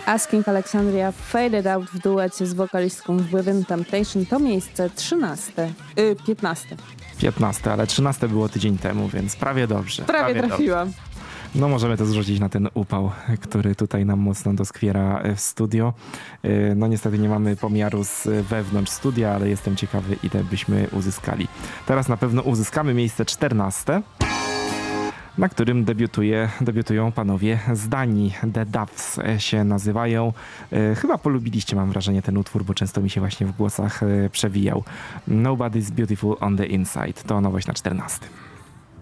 Asking Alexandria Faded Out w duecie z wokalistką Within Temptation to miejsce 15. 15, ale 13 było tydzień temu, więc prawie dobrze. Prawie trafiłam. Dobrze. No możemy to zrzucić na ten upał, który tutaj nam mocno doskwiera w studio. No niestety nie mamy pomiaru z wewnątrz studia, ale jestem ciekawy, ile byśmy uzyskali. Teraz na pewno uzyskamy miejsce 14, na którym debiutują panowie z Danii. The Doves się nazywają. Chyba polubiliście, mam wrażenie, ten utwór, bo często mi się właśnie w głosach przewijał. Nobody's Beautiful on the Inside. To nowość na 14.